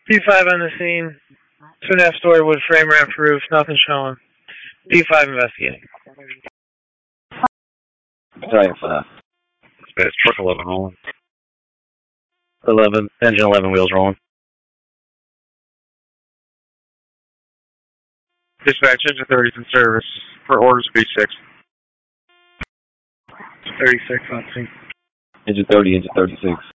P5 on the scene. 2.5-story wood frame, ramp roof, nothing showing. P5 investigating. Sorry, 5. It's truck 11 rolling. 11, engine 11 wheels rolling. Dispatch, engine 30's in service for orders B6. 36 on scene. Engine 30, engine 36.